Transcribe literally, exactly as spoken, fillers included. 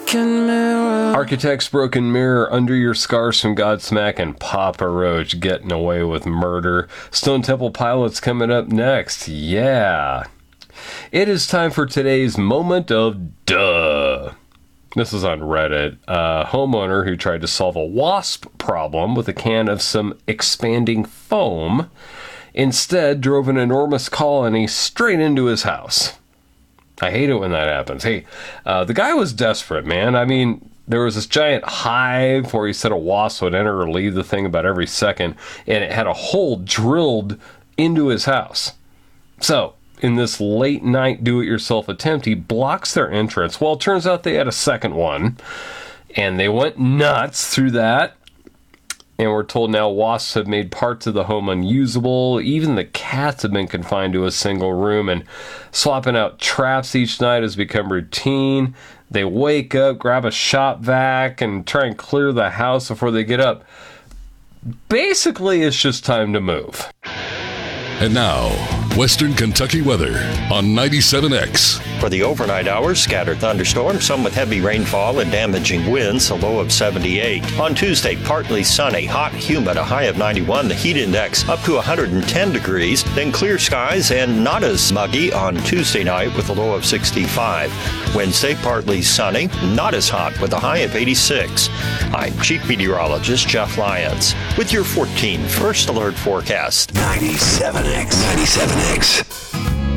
broken mirror. Architect's Broken Mirror, Under Your Scars from Godsmack, and Papa Roach getting away with murder. Stone Temple Pilots coming up next. Yeah. It is time for today's moment of duh. This is on Reddit. A homeowner who tried to solve a wasp problem with a can of some expanding foam instead drove an enormous colony straight into his house. I hate it when that happens. Hey, uh, the guy was desperate, man. I mean, there was this giant hive where he said a wasp would enter or leave the thing about every second, and it had a hole drilled into his house. So, in this late night do-it-yourself attempt, he blocks their entrance. Well, it turns out they had a second one, and they went nuts through that. And we're told now wasps have made parts of the home unusable. Even the cats have been confined to a single room, and swapping out traps each night has become routine. They wake up, grab a shop vac, and try and clear the house before they get up. Basically, it's just time to move. And now, Western Kentucky weather on ninety-seven X. For the overnight hours, scattered thunderstorms, some with heavy rainfall and damaging winds, a low of seventy-eight. On Tuesday, partly sunny, hot, humid, a high of ninety-one. The heat index up to one hundred ten degrees. Then clear skies and not as muggy on Tuesday night with a low of sixty-five. Wednesday, partly sunny, not as hot with a high of eighty-six. I'm Chief Meteorologist Jeff Lyons with your fourteen First Alert forecast. ninety-seven X. ninety-seven X.